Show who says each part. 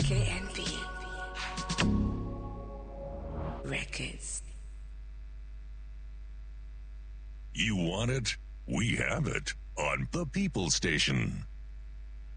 Speaker 1: KNB Records.
Speaker 2: You want it? We have it on the People Station.